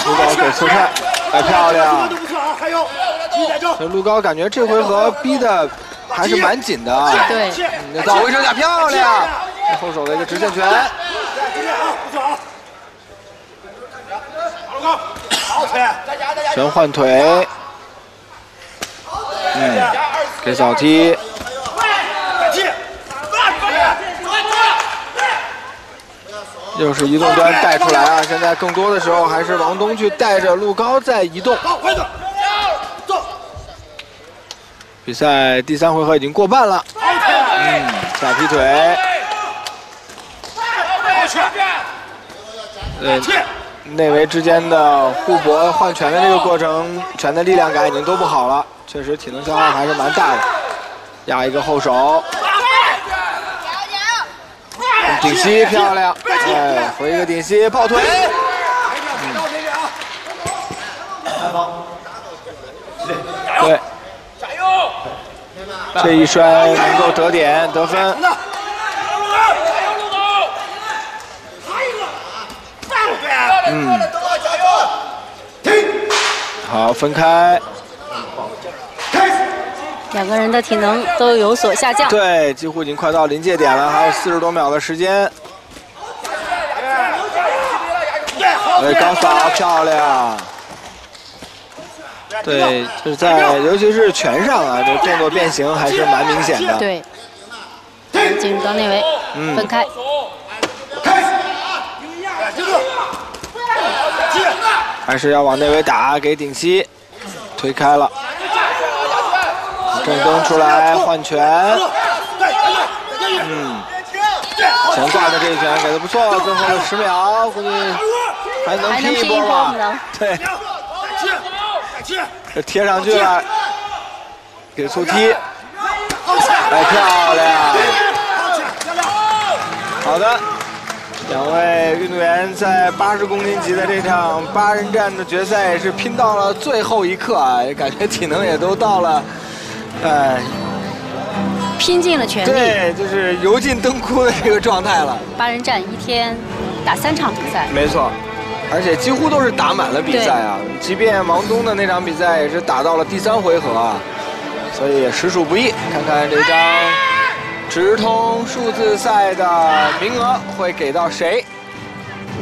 陆高给刺菜，太漂亮！这陆高感觉这回合逼的还是蛮紧的啊。 对， 倒回手脚漂亮，后手的一个直线拳。拳换腿，给小踢。又是移动端带出来啊！现在更多的时候还是王东去带着陆高在移动。比赛第3回合已经过半了。下劈腿。内围之间的互搏换拳的这个过程，拳的力量感已经都不好了，确实体能消耗还是蛮大的。压一个后手。顶膝漂亮，回一个顶膝抱腿，对，这一摔能够得点得分。好，分开。 两个人的体能都有所下降。 对，几乎已经快到临界点了，还有40多秒的时间。高扫漂亮。对，就是尤其是拳上啊，这动作变形还是蛮明显的。 对。进入到内围，分开。 还是要往内围打，给顶膝，推开了。正蹬出来换拳，前挂的这一拳给的不错，最后的10秒，估计还能拼一波吧？对，这贴上去了，给粗踢，漂亮！好的，两位运动员在80公斤级的这场8人战的决赛也是拼到了最后一刻啊，也感觉体能也都到了。 拼尽了全力， 对，就是油尽灯枯的这个状态了。 8人战1天打3场比赛， 没错，而且几乎都是打满了比赛啊。即便王东的那场比赛也是打到了第3回合啊，所以也实属不易。看看这张直通数字赛的名额会给到谁？